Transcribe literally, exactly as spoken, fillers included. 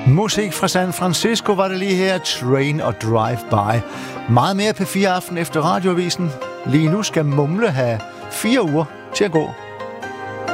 Musik fra San Francisco var det lige her. Train og Drive By. Meget mere P fire Aften efter radioavisen. Lige nu skal Mumle have fire uger til at gå.